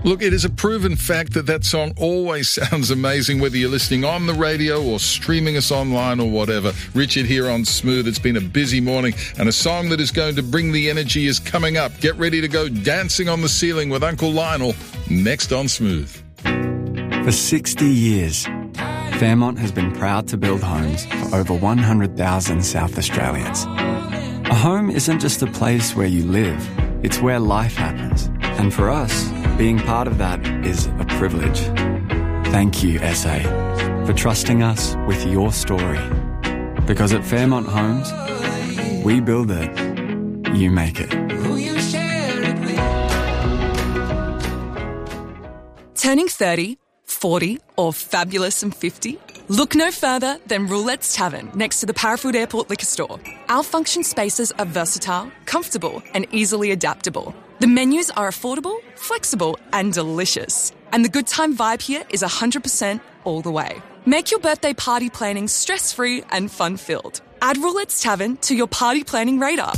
Look, it is a proven fact that song always sounds amazing, whether you're listening on the radio or streaming us online or whatever. Richard here on Smooth. It's been a busy morning, and a song that is going to bring the energy is coming up. Get ready to go dancing on the ceiling with Uncle Lionel next on Smooth. For 60 years, Fairmont has been proud to build homes for over 100,000 South Australians. A home isn't just a place where you live, it's where life happens. And for us, being part of that is a privilege. Thank you, SA, for trusting us with your story. Because at Fairmont Homes, we build it, you make it. Turning 30, 40 or fabulous and 50? Look no further than Roulette's Tavern next to the Parafield Airport Liquor Store. Our function spaces are versatile, comfortable and easily adaptable. The menus are affordable, flexible and delicious. And the good time vibe here is 100% all the way. Make your birthday party planning stress-free and fun-filled. Add Roulette's Tavern to your party planning radar.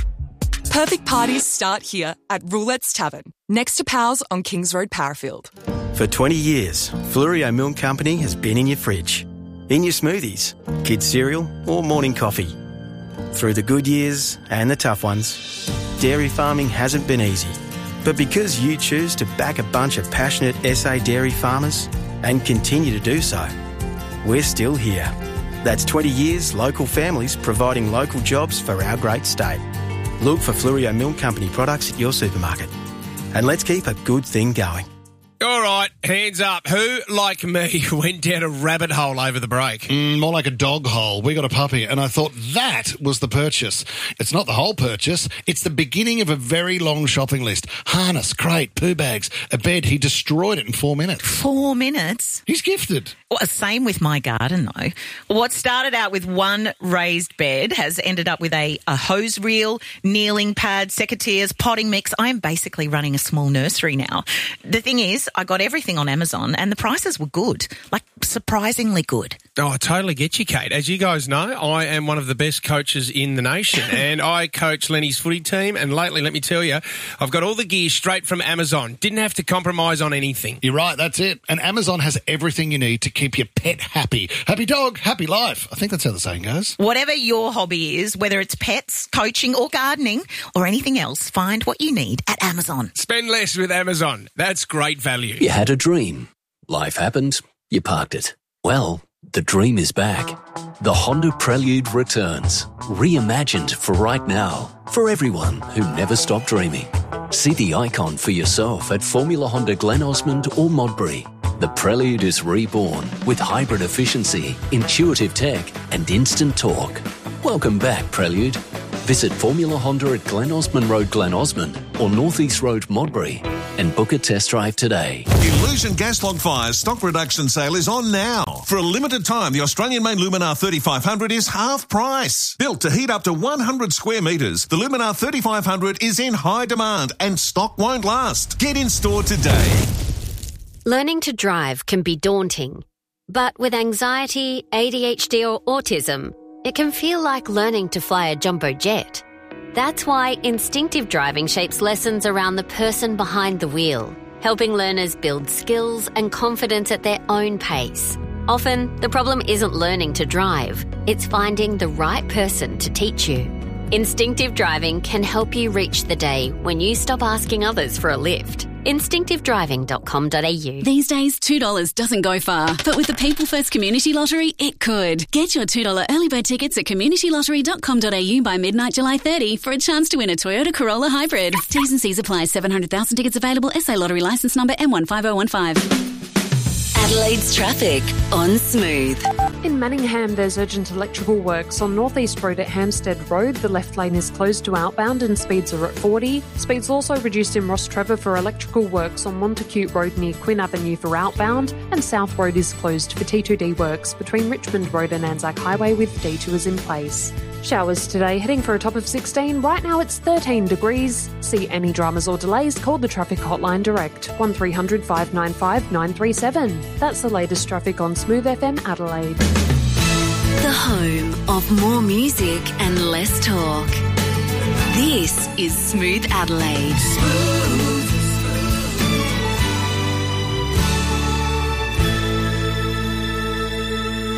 Perfect parties start here at Roulette's Tavern, next to Powell's on Kings Road, Parafield. For 20 years, Fleurieu Milk Company has been in your fridge, in your smoothies, kids' cereal or morning coffee. Through the good years and the tough ones, dairy farming hasn't been easy. But because you choose to back a bunch of passionate SA dairy farmers and continue to do so, we're still here. That's 20 years local families providing local jobs for our great state. Look for Fleurieu Milk Company products at your supermarket. And let's keep a good thing going. All right, hands up. Who, like me, went down a rabbit hole over the break? More like a dog hole. We got a puppy, and I thought that was the purchase. It's not the whole purchase. It's the beginning of a very long shopping list. Harness, crate, poo bags, a bed. He destroyed it in 4 minutes. 4 minutes? He's gifted. Well, same with my garden, though. What started out with one raised bed has ended up with a hose reel, kneeling pad, secateurs, potting mix. I am basically running a small nursery now. The thing is, I got everything on Amazon and the prices were good, like surprisingly good. Oh, I totally get you, Kate. As you guys know, I am one of the best coaches in the nation and I coach Lenny's footy team, and lately, let me tell you, I've got all the gear straight from Amazon. Didn't have to compromise on anything. You're right, that's it. And Amazon has everything you need to keep your pet happy. Happy dog, happy life. I think that's how the saying goes. Whatever your hobby is, whether it's pets, coaching or gardening or anything else, find what you need at Amazon. Spend less with Amazon. That's great value. You had a dream. Life happened. You parked it. Well, the dream is back. The Honda Prelude returns. Reimagined for right now. For everyone who never stopped dreaming. See the icon for yourself at Formula Honda Glen Osmond or Modbury. The Prelude is reborn with hybrid efficiency, intuitive tech and instant torque. Welcome back, Prelude. Visit Formula Honda at Glen Osmond Road, Glen Osmond or North East Road, Modbury and book a test drive today. Illusion Gas Log Fire's stock reduction sale is on now. For a limited time, the Australian-made Luminar 3500 is half price. Built to heat up to 100 square metres, the Luminar 3500 is in high demand and stock won't last. Get in store today. Learning to drive can be daunting, but with anxiety, ADHD or autism, it can feel like learning to fly a jumbo jet. That's why instinctive driving shapes lessons around the person behind the wheel, helping learners build skills and confidence at their own pace. Often, the problem isn't learning to drive, it's finding the right person to teach you. Instinctive driving can help you reach the day when you stop asking others for a lift. Instinctivedriving.com.au. These days, $2 doesn't go far, but with the People First Community Lottery, it could. Get your $2 early bird tickets at communitylottery.com.au by midnight July 30 for a chance to win a Toyota Corolla Hybrid. T's and C's apply. 700,000 tickets available. SA Lottery licence number M15015. Adelaide's traffic on Smooth. In Manningham, there's urgent electrical works on North East Road at Hampstead Road. The left lane is closed to outbound and speeds are at 40. Speeds also reduced in Ross Trevor for electrical works on Montacute Road near Quinn Avenue for outbound, and South Road is closed for T2D works between Richmond Road and Anzac Highway with detours in place. Showers today, heading for a top of 16. Right now it's 13 degrees. See any dramas or delays, call the traffic hotline direct, 1300 595 937. That's the latest traffic on Smooth FM Adelaide. The home of more music and less talk. This is Smooth Adelaide.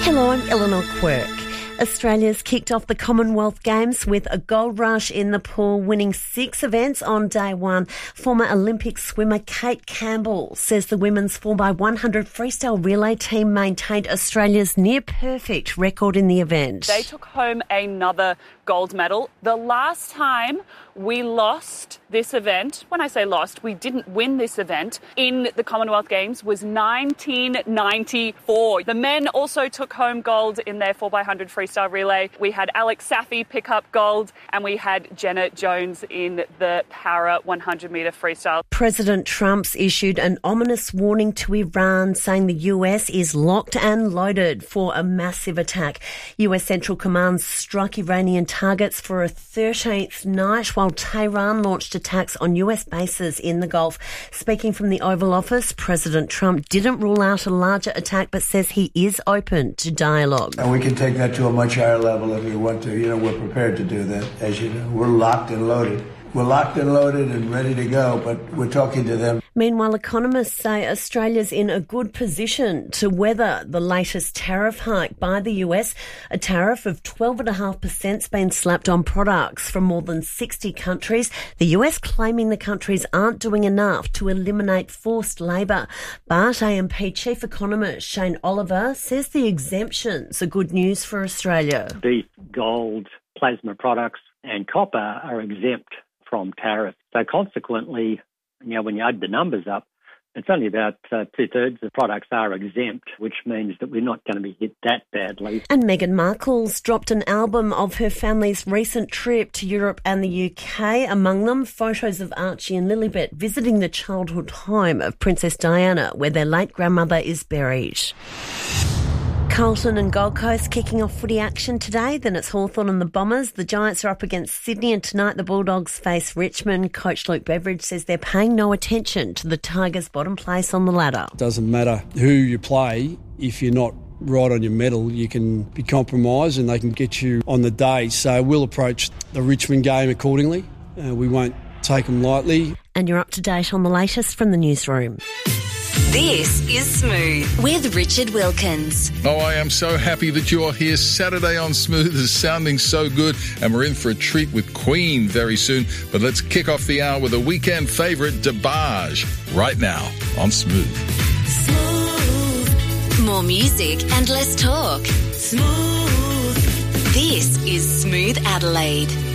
Hello, I'm Eleanor Quirk. Australia's kicked off the Commonwealth Games with a gold rush in the pool, winning 6 events on day one. Former Olympic swimmer Kate Campbell says the women's 4x100 freestyle relay team maintained Australia's near-perfect record in the event. They took home another gold medal. The last time we lost this event, when I say lost, we didn't win this event in the Commonwealth Games, was 1994. The men also took home gold in their 4x100 freestyle relay. We had Alex Safi pick up gold, and we had Jenna Jones in the para 100-metre freestyle. President Trump's issued an ominous warning to Iran, saying the US is locked and loaded for a massive attack. US Central Command struck Iranian targets for a 13th night, while Tehran launched attacks on US bases in the Gulf. Speaking from the Oval Office, President Trump didn't rule out a larger attack, but says he is open to dialogue. And we can take that to a much higher level if we want to. We're prepared to do that. As you know, we're locked and loaded. We're locked and loaded and ready to go, but we're talking to them. Meanwhile, economists say Australia's in a good position to weather the latest tariff hike by the US. A tariff of 12.5% has been slapped on products from more than 60 countries. The US claiming the countries aren't doing enough to eliminate forced labour. But AMP Chief Economist Shane Oliver says the exemptions are good news for Australia. Beef, gold, plasma products and copper are exempt from tariffs. So consequently, when you add the numbers up, it's only about 2/3 of products are exempt, which means that we're not going to be hit that badly. And Meghan Markle's dropped an album of her family's recent trip to Europe and the UK. Among them, photos of Archie and Lilibet visiting the childhood home of Princess Diana, where their late grandmother is buried. Carlton and Gold Coast kicking off footy action today. Then it's Hawthorn and the Bombers. The Giants are up against Sydney, and tonight the Bulldogs face Richmond. Coach Luke Beveridge says they're paying no attention to the Tigers' bottom place on the ladder. Doesn't matter who you play, if you're not right on your medal, you can be compromised and they can get you on the day. So we'll approach the Richmond game accordingly. We won't take them lightly. And you're up to date on the latest from the newsroom. This is Smooth with Richard Wilkins. Oh, I am so happy that you're here. Saturday on Smooth is sounding so good, and we're in for a treat with Queen very soon. But let's kick off the hour with a weekend favourite, DeBarge, right now on Smooth. Smooth. More music and less talk. Smooth. This is Smooth Adelaide.